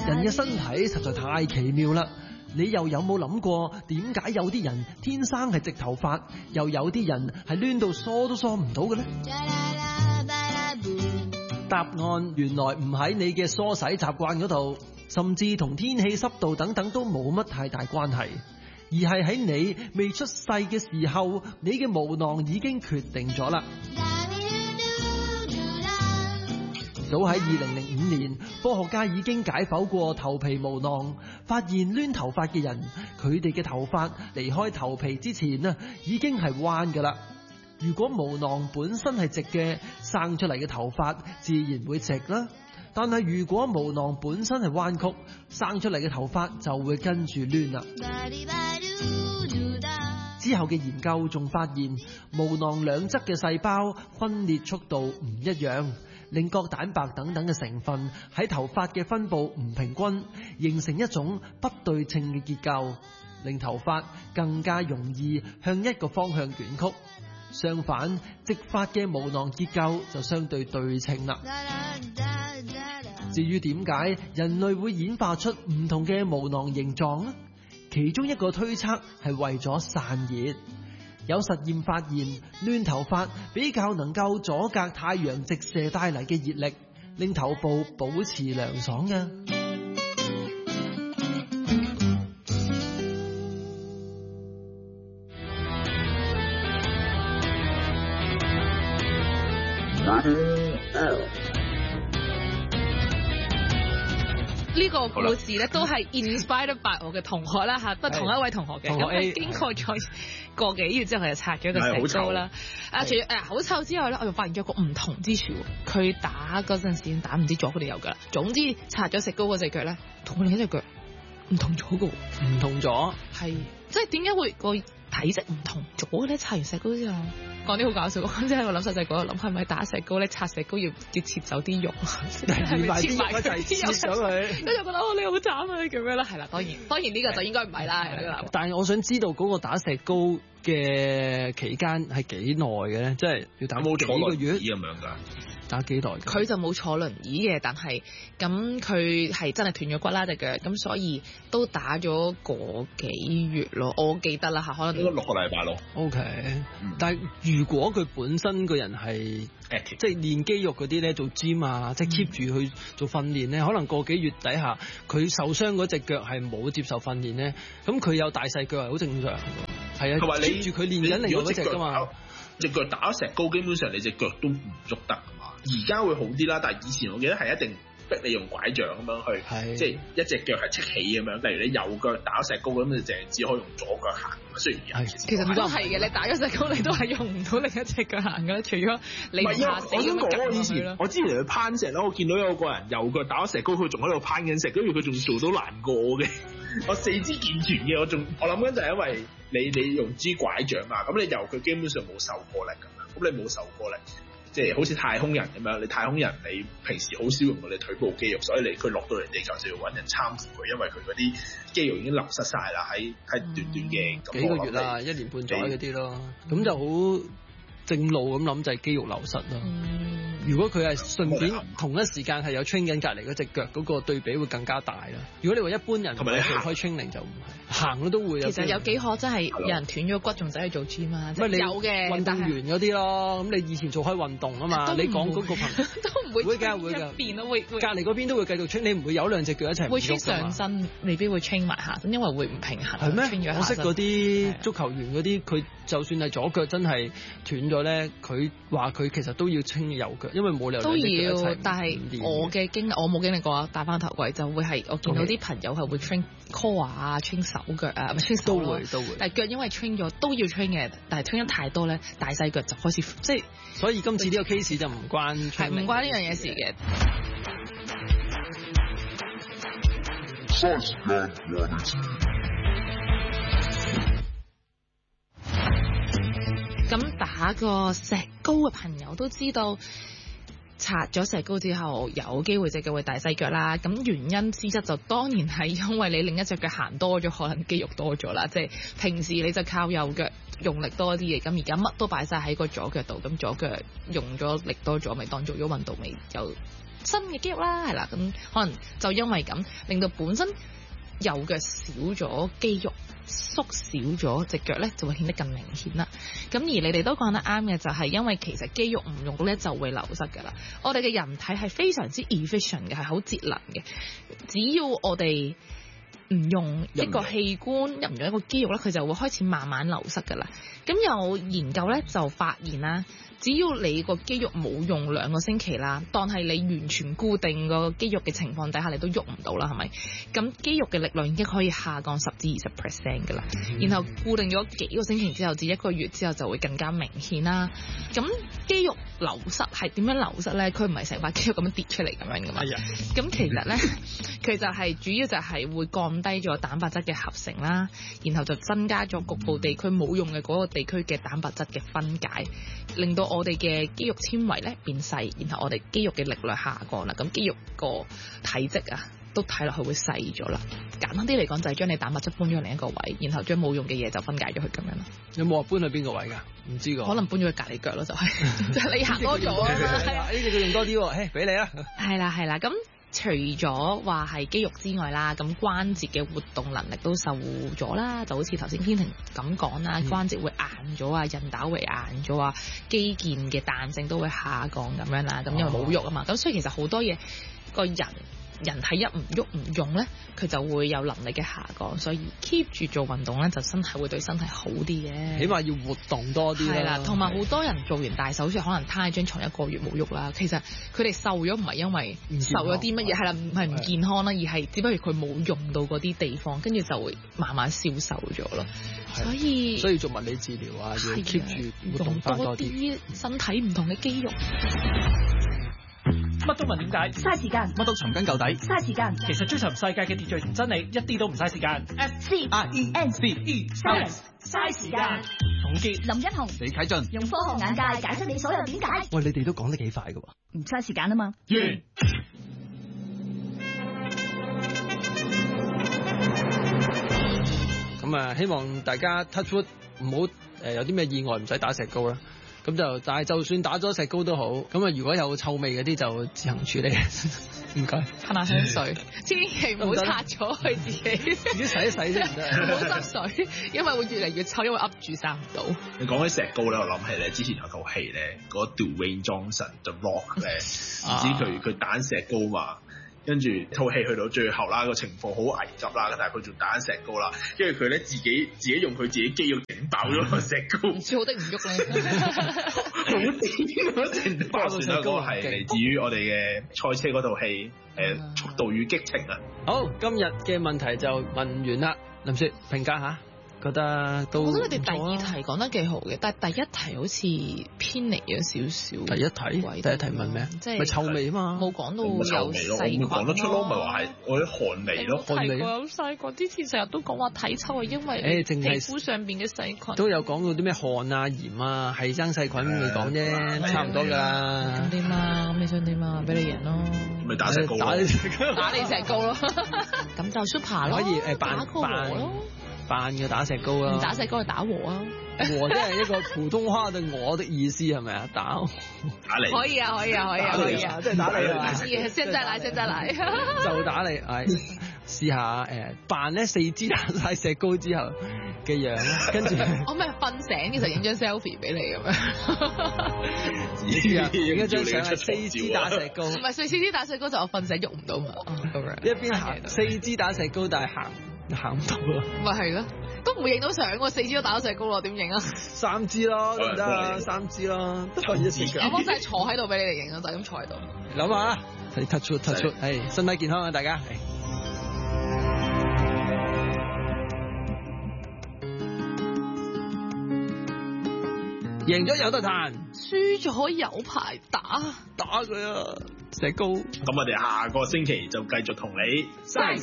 人嘅身體實在太奇妙啦！你又有冇諗過點解有啲人天生係直頭髮，又有啲人係攣到梳都梳唔到嘅呢？答案原來唔喺你嘅梳洗習慣嗰度，甚至同天氣濕度等等都冇乜太大關係，而係喺你未出世嘅時候，你嘅毛囊已經決定咗啦。早喺2005年，科學家已經解剖過頭皮毛囊，發現攣頭髮嘅人，佢哋嘅頭髮離開頭皮之前啊，已經係彎㗎啦。如果毛囊本身係直嘅，生出嚟嘅頭髮自然會直啦。但係如果毛囊本身係彎曲，生出嚟嘅頭髮就會跟住攣啦。之後嘅研究仲發現，毛囊兩側嘅細胞分裂速度唔一樣，令角蛋白等等嘅成分喺頭髮嘅分佈唔平均，形成一種不對稱嘅結構，令頭髮更加容易向一個方向捲曲。相反，直髮嘅毛囊結構就相對對稱啦。至於點解人類會演化出唔同嘅毛囊形狀呢？其中一個推測係為咗散熱。有實驗發現，攣頭髮比較能夠阻隔太陽直射帶嚟嘅熱力，令頭部保持涼爽嘅。 呢個故事咧都係 inspired by 我嘅同學啦嚇，不同一位同學嘅。咁佢經過咗個幾月之後，佢就拆咗個石膏啦。除咗好臭之外咧，我又發現咗個唔同之處。佢打嗰陣時打唔知左佢哋右㗎啦。總之拆咗石膏嗰隻腳咧，同另一隻腳唔同咗㗎。 唔同咗， 係即係點解會個體積唔同咗咧？拆完石膏之後。講啲好搞笑，我真係我諗細細個諗係咪打石膏咧？拆石膏要切走啲肉， 連埋啲肉一齊切上去， 跟住覺得你好慘啊咁樣啦，係啦，當然呢個就應該唔係啦。 但係我想知道嗰個打石膏嘅期間係幾耐嘅咧？即係要打冇幾個月咁樣㗎？打幾耐？ 佢就冇坐輪椅嘅，但係咁佢係真係斷咗骨啦隻腳，咁所以都打咗個幾月咯。我記得啦嚇，可能應該6個禮拜咯。 OK，但係如果佢本身個人係即係練肌肉嗰啲咧，做 gym 啊，即係 keep 住去做訓練咧，可能個幾月底下佢受傷嗰隻腳係冇接受訓練咧，咁佢有大細腳係好正常。係啊，同埋你 keep 住佢練緊另外嗰隻㗎嘛。 隻腳打石膏，基本上你隻腳都唔喐得㗎嘛。而家會好啲啦，但係以前我記得係一定逼你用拐杖咁樣去，即係一隻腳係戚起咁樣。例如你右腳打石膏咁，你淨係只可以用左腳行。雖然而家其實都係嘅，你打咗石膏你都係用唔到另一隻腳行㗎啦，除咗你怕死咁樣夾落去啦。 我之前去攀石啦，我見到有個人右腳打咗石膏，佢仲喺度攀緊石，跟住佢仲做到難過我嘅。我四肢健全嘅，我諗緊就係因為你用支拐杖嘛，咁你右腳基本上冇受過力咁樣，咁你冇受過力，即係好似太空人咁樣。你太空人你平時好少用到你腿部肌肉，所以佢落到嚟地球就要揾人攙扶佢，因為佢嗰啲肌肉已經流失晒啦，喺短短嘅幾個月啦，1年半載嗰啲咯，咁就好正路咁諗就係肌肉流失咯。如果佢係順便同一時間係有 train 緊隔離嗰隻腳，嗰個對比會更加大啦。如果你話一般人同埋你開 training 就唔係行都會有。 其實有幾可真係有人斷咗骨仲走去做 gym 啊？有嘅運動員嗰啲咯。咁你以前做開運動啊嘛？你講嗰個朋友都唔會會㗎會㗎。 變咯會隔離嗰邊都會繼續 train，你唔會有兩隻腳一齊。 會 train 上身，未必會 train 埋下身，因為會唔平衡。 係咩？我識嗰啲足球員嗰啲，佢就算係左腳真係斷咗咧，佢話佢其實都要 train 右腳，因為冇理由兩隻腳。 但係我嘅經歷，我冇經歷過啊。戴翻頭盔就會係我見到啲朋友係會 train core 啊 ，train 手腳啊，唔係 train 手咯。都會。但係腳因為 train 咗都要 train 嘅，但係 train 得太多咧，大細腳就開始即係。 所以今次呢個 case 就唔關係唔關呢樣嘢事嘅。咁打個石膏嘅朋友都知道，拆咗石膏之後有機會隻腳會大細腳啦。咁原因之一就當然係因為你另一隻腳行多咗，可能肌肉多咗啦。即係平時你就靠右腳用力多啲嘅，咁而家乜都擺晒喺個左腳度，咁左腳用咗力多咗，咪當做咗運動，咪有新嘅肌肉啦，係啦，咁可能就因為咁令到本身右腳少咗肌肉，縮小咗隻腳咧，就會顯得更明顯啦。咁而你哋都講得啱嘅，就係因為其實肌肉唔用咧就會流失㗎啦。我哋嘅人體係非常之 efficient 嘅，係好節能嘅。只要我哋唔用一個器官，唔用一個肌肉咧，佢就會開始慢慢流失㗎啦。咁有研究咧就發現啦，只要你個肌肉冇用2個星期啦，當係你完全固定個肌肉嘅情況底下，你都喐唔到啦，係咪？咁肌肉嘅力量已經可以下降10至20% 㗎啦。然後固定咗幾個星期之後至1個月之後就會更加明顯啦。咁肌肉流失係點樣流失咧？佢唔係成塊肌肉咁樣跌出嚟咁樣㗎嘛。咁其實咧，佢就係主要就係會降低咗蛋白質嘅合成啦，然後就增加咗局部地區冇用嘅嗰個地區嘅蛋白質嘅分解，令到我哋嘅肌肉纖維咧變細，然後我哋肌肉嘅力量下降啦，咁肌肉個體積啊都睇落去會細咗啦。簡單啲嚟講就係將你蛋白質搬咗另一個位，然後將冇用嘅嘢就分解咗佢咁樣咯。 有冇話搬去邊個位㗎？唔知㗎。 可能搬咗去隔離腳咯，就係就係你行多咗啊嘛。 呢隻佢用多啲喎，俾你啦。係啦，咁。除咗話係肌肉之外啦，咁關節嘅活動能力都受咗啦，就好似頭先天庭咁講啦，關節會硬咗啊，韌帶會硬咗啊，肌腱嘅彈性都會下降咁樣啦，咁因為冇肉啊嘛，咁所以其實好多嘢個人體一唔喐唔用咧，佢就會有能力嘅下降，所以 keep 住做運動咧，就真係會對身體好啲嘅。起碼要活動多啲啦。係啦，同埋好多人做完大手術，可能攤喺張床1個月冇喐啦。其實佢哋瘦咗唔係因為瘦咗啲乜嘢，係啦，唔係唔健康啦，而係只不過佢冇用到嗰啲地方，跟住就會慢慢消瘦咗咯。所以做物理治療啊，要 keep 住活動翻多啲身體唔同嘅肌肉。 乜都問點解， 嘥時間； 乜都尋根究底， 嘥時間。 其實追尋世界嘅秩序同真理，一啲都唔嘥時間。 SCIENCE，嘥時間。 總結： 林一雄、 李啟俊， 用科學眼界解釋你所有點解。 喂，你哋都講得幾快㗎喎？ 唔嘥時間啊嘛。 完。 咁啊，希望大家 touch wood 唔好有啲咩意外，唔使打石膏啦。咁就，但係就算打咗石膏都好，咁啊如果有臭味嗰啲就自行處理。唔該， 噴下香水，千祈唔好擦咗佢自己， 自己洗一洗啫，唔好濕水，因為會越嚟越臭，因為噏住散唔到。 你講起石膏咧，我諗起咧之前有套戲咧，嗰 Dwayne Johnson The Rock 咧，唔知佢打石膏嘛。跟住套戲去到最後啦，個情況好危急啦，但係佢仲打石膏啦，跟住佢咧自己用佢自己肌肉整爆咗個石膏， 最好的唔喐咧， 好癲嗰程爆到石膏係嚟自於我哋嘅賽車嗰套戲《速度與激情》啊。 好，今日嘅問題就問完啦，林雪評價下。覺得都， 我覺得你哋第2題講得幾好嘅，但係第1題好似偏離咗少少。第一題問咩？即係咪臭味啊嘛？冇講到有細菌， 講得出咯，咪話係我啲汗味咯。 汗味有細菌，之前成日都講話體臭係因為皮膚上邊嘅細菌。 都有講到啲咩汗啊、鹽啊，係生細菌未講啫，差唔多㗎啦。 咁點啊？咁你想點啊？俾你贏咯。 咪打石膏， 打你石膏咯。咁就 super 咯， 可以打個和咯。 扮嘅打石膏啦， 唔打石膏去打和啊！ 和即係一個普通話對我的意思係咪啊？打你可以啊， 即係打你啊！ 現在來， 就打你，試下扮咧4肢打晒石膏之後嘅樣，跟住我咪瞓醒嘅時候影張 selfie 俾你咁樣， 影一張相係4肢打石膏， 唔係4肢打石膏就我瞓醒喐唔到嘛， 一邊行4肢打石膏，但係行唔到咯， 咪係咯，都唔會影到相喎，4肢都打咗石膏咯，點影啊 ？3肢咯，得唔得啊？3肢咯，都可以一齊嘅。 我幫真係坐喺度俾你哋影咯，就係咁坐喺度。 諗下啦，睇 touch，身體健康啊，大家。贏咗有得彈， 輸咗有排打佢啊！石膏。 咁我哋下個星期就繼續同你嘥